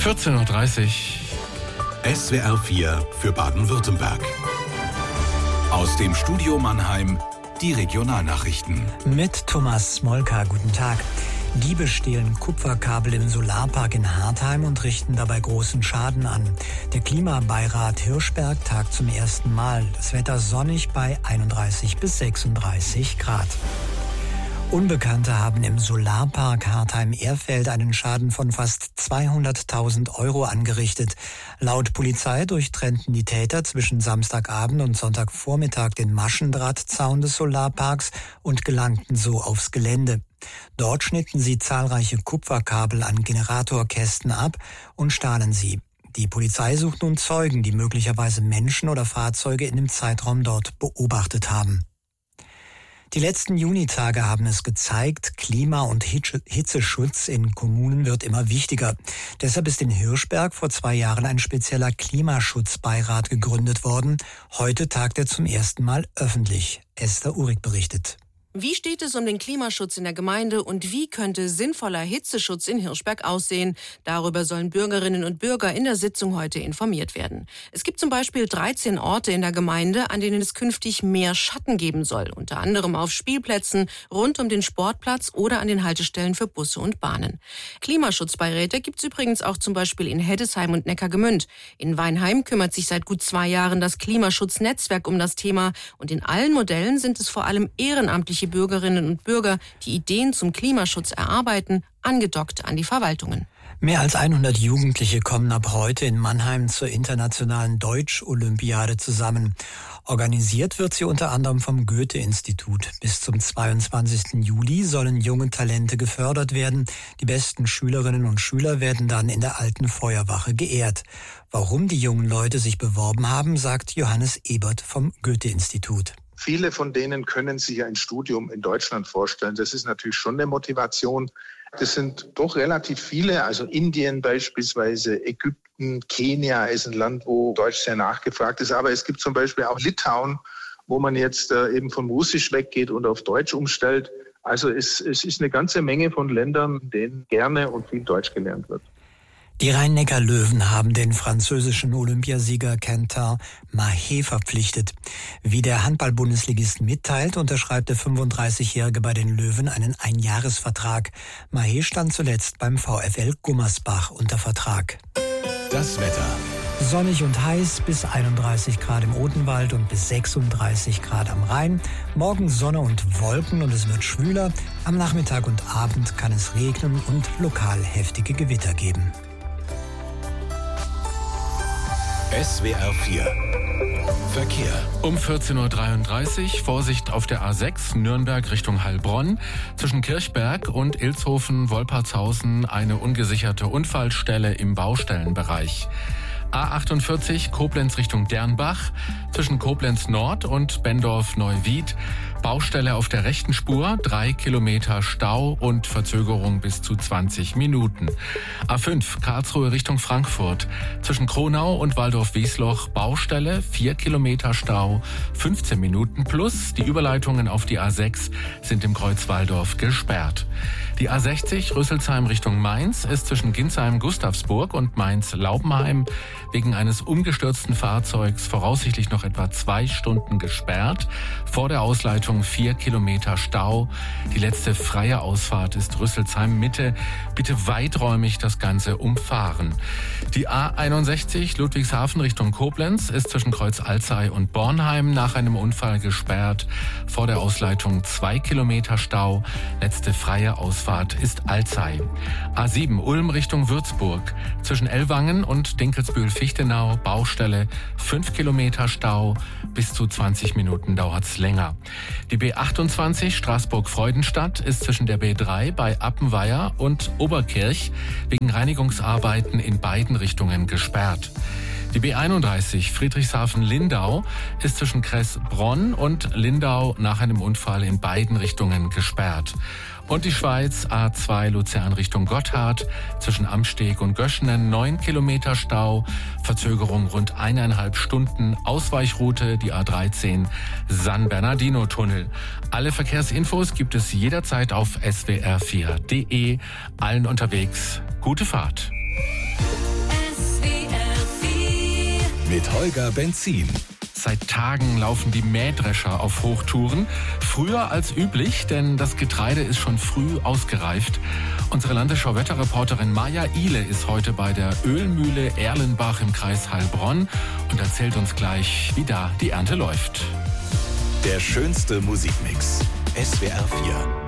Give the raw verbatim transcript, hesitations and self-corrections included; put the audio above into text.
vierzehn Uhr dreißig. S W R vier für Baden-Württemberg. Aus dem Studio Mannheim die Regionalnachrichten. Mit Thomas Smolka, guten Tag. Diebe stehlen Kupferkabel im Solarpark in Hartheim und richten dabei großen Schaden an. Der Klimabeirat Hirschberg tagt zum ersten Mal. Das Wetter sonnig bei einunddreißig bis sechsunddreißig Grad. Unbekannte haben im Solarpark Hartheim-Ehrfeld einen Schaden von fast zweihunderttausend Euro angerichtet. Laut Polizei durchtrennten die Täter zwischen Samstagabend und Sonntagvormittag den Maschendrahtzaun des Solarparks und gelangten so aufs Gelände. Dort schnitten sie zahlreiche Kupferkabel an Generatorkästen ab und stahlen sie. Die Polizei sucht nun Zeugen, die möglicherweise Menschen oder Fahrzeuge in dem Zeitraum dort beobachtet haben. Die letzten Junitage haben es gezeigt, Klima- und Hitzeschutz in Kommunen wird immer wichtiger. Deshalb ist in Hirschberg vor zwei Jahren ein spezieller Klimaschutzbeirat gegründet worden. Heute tagt er zum ersten Mal öffentlich. Esther Uhrig berichtet. Wie steht es um den Klimaschutz in der Gemeinde und wie könnte sinnvoller Hitzeschutz in Hirschberg aussehen? Darüber sollen Bürgerinnen und Bürger in der Sitzung heute informiert werden. Es gibt zum Beispiel dreizehn Orte in der Gemeinde, an denen es künftig mehr Schatten geben soll. Unter anderem auf Spielplätzen, rund um den Sportplatz oder an den Haltestellen für Busse und Bahnen. Klimaschutzbeiräte gibt es übrigens auch zum Beispiel in Heddesheim und Neckargemünd. In Weinheim kümmert sich seit gut zwei Jahren das Klimaschutznetzwerk um das Thema. Und in allen Modellen sind es vor allem ehrenamtliche Bürgerinnen und Bürger, die Ideen zum Klimaschutz erarbeiten, angedockt an die Verwaltungen. Mehr als hundert Jugendliche kommen ab heute in Mannheim zur internationalen Deutsch-Olympiade zusammen. Organisiert wird sie unter anderem vom Goethe-Institut. Bis zum zweiundzwanzigsten Juli sollen junge Talente gefördert werden. Die besten Schülerinnen und Schüler werden dann in der alten Feuerwache geehrt. Warum die jungen Leute sich beworben haben, sagt Johannes Ebert vom Goethe-Institut. Viele von denen können sich ein Studium in Deutschland vorstellen. Das ist natürlich schon eine Motivation. Das sind doch relativ viele, also Indien beispielsweise, Ägypten, Kenia ist ein Land, wo Deutsch sehr nachgefragt ist. Aber es gibt zum Beispiel auch Litauen, wo man jetzt äh, eben von Russisch weggeht und auf Deutsch umstellt. Also es, es ist eine ganze Menge von Ländern, in denen gerne und viel Deutsch gelernt wird. Die Rhein-Neckar-Löwen haben den französischen Olympiasieger Quentin Mahé verpflichtet. Wie der Handball-Bundesligist mitteilt, unterschreibt der fünfunddreißigjährige bei den Löwen einen Einjahresvertrag. Mahé stand zuletzt beim VfL Gummersbach unter Vertrag. Das Wetter. Sonnig und heiß, bis einunddreißig Grad im Odenwald und bis sechsunddreißig Grad am Rhein. Morgen Sonne und Wolken und es wird schwüler. Am Nachmittag und Abend kann es regnen und lokal heftige Gewitter geben. S W R vier Verkehr. Um vierzehn Uhr dreiunddreißig, Vorsicht auf der A sechs, Nürnberg Richtung Heilbronn. Zwischen Kirchberg und Ilshofen-Wolpertshausen eine ungesicherte Unfallstelle im Baustellenbereich. A achtundvierzig, Koblenz Richtung Dernbach, zwischen Koblenz Nord und Bendorf-Neuwied. Baustelle auf der rechten Spur, drei Kilometer Stau und Verzögerung bis zu zwanzig Minuten. A fünf, Karlsruhe Richtung Frankfurt, zwischen Kronau und Waldorf-Wiesloch, Baustelle, vier Kilometer Stau, fünfzehn Minuten plus. Die Überleitungen auf die A sechs sind im Kreuz Walldorf gesperrt. Die A sechzig, Rüsselsheim Richtung Mainz, ist zwischen Ginsheim-Gustavsburg und Mainz-Laubenheim wegen eines umgestürzten Fahrzeugs voraussichtlich noch etwa zwei Stunden gesperrt. Vor der Ausleitung vier Kilometer Stau. Die letzte freie Ausfahrt ist Rüsselsheim Mitte. Bitte weiträumig das Ganze umfahren. Die A einundsechzig, Ludwigshafen Richtung Koblenz, ist zwischen Kreuz Alzey und Bornheim nach einem Unfall gesperrt. Vor der Ausleitung zwei Kilometer Stau. Letzte freie Ausfahrt ist Alzey. A sieben, Ulm Richtung Würzburg, zwischen Ellwangen und Dinkelsbühl-Fichtenau, Baustelle, fünf Kilometer Stau. Bis zu zwanzig Minuten dauert's länger. Die B achtundzwanzig, Straßburg-Freudenstadt, ist zwischen der B drei bei Appenweier und Oberkirch wegen Reinigungsarbeiten in beiden Richtungen gesperrt. Die B einunddreißig, Friedrichshafen-Lindau, ist zwischen Kress-Bronn und Lindau nach einem Unfall in beiden Richtungen gesperrt. Und die Schweiz, A zwei Luzern Richtung Gotthard, zwischen Amsteg und Göschenen neun Kilometer Stau, Verzögerung rund eineinhalb Stunden, Ausweichroute die A dreizehn San Bernardino-Tunnel. Alle Verkehrsinfos gibt es jederzeit auf S W R vier punkt de. Allen unterwegs, gute Fahrt. mit Holger Benzin. Seit Tagen laufen die Mähdrescher auf Hochtouren. Früher als üblich, denn das Getreide ist schon früh ausgereift. Unsere Landesschau-Wetterreporterin Maja Ihle ist heute bei der Ölmühle Erlenbach im Kreis Heilbronn und erzählt uns gleich, wie da die Ernte läuft. Der schönste Musikmix. S W R vier.